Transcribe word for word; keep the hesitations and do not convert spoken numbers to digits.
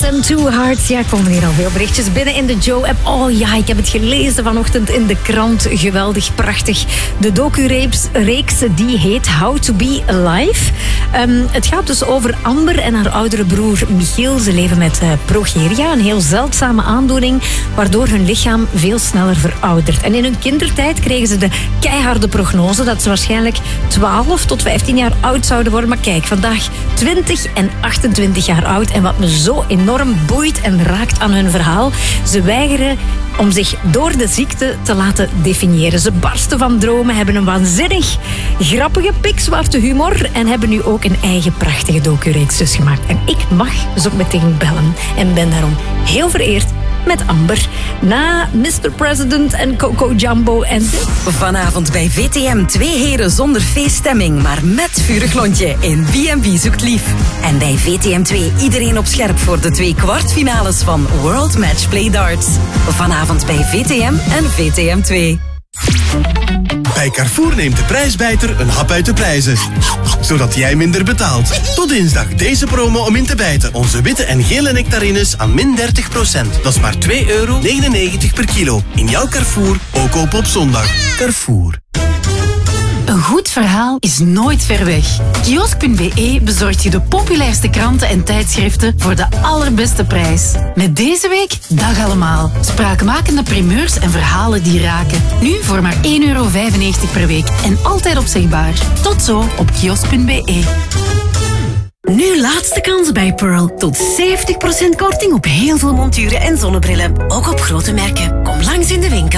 en Two Hearts. Ja, komen hier al veel berichtjes binnen in de Joe-app. Oh ja, ik heb het gelezen vanochtend in de krant. Geweldig, prachtig. De docu-reeks reeks, die heet How to Be Alive. Um, het gaat dus over Amber en haar oudere broer Michiel. Ze leven met uh, progeria, een heel zeldzame aandoening, waardoor hun lichaam veel sneller veroudert. En in hun kindertijd kregen ze de keiharde prognose dat ze waarschijnlijk twaalf tot vijftien jaar oud zouden worden. Maar kijk, vandaag twintig en achtentwintig jaar oud. En wat me zo enorm boeit en raakt aan hun verhaal, ze weigeren om zich door de ziekte te laten definiëren. Ze barsten van dromen, hebben een waanzinnig grappige, pikzwarte humor en hebben nu ook een eigen prachtige docu-reeks dus gemaakt. En ik mag zo meteen bellen en ben daarom heel vereerd met Amber. Na mister President en Coco Jumbo en dit. Vanavond bij V T M twee heren zonder feeststemming, maar met vurig lontje in B en B zoekt lief. En bij V T M twee iedereen op scherp voor de twee kwartfinales van World Matchplay Darts. Vanavond bij V T M en V T M twee. Bij Carrefour neemt de prijsbijter een hap uit de prijzen. Zodat jij minder betaalt. Tot dinsdag deze promo om in te bijten. Onze witte en gele nectarines aan min dertig procent. Dat is maar twee euro negenennegentig per kilo. In jouw Carrefour, ook op op zondag. Carrefour. Een goed verhaal is nooit ver weg. Kiosk punt b e bezorgt je de populairste kranten en tijdschriften voor de allerbeste prijs. Met deze week Dag Allemaal. Spraakmakende primeurs en verhalen die raken. Nu voor maar één euro vijfennegentig per week en altijd opzegbaar. Tot zo op kiosk punt b e. Nu laatste kans bij Pearl. Tot zeventig procent korting op heel veel monturen en zonnebrillen. Ook op grote merken. Kom langs in de winkel.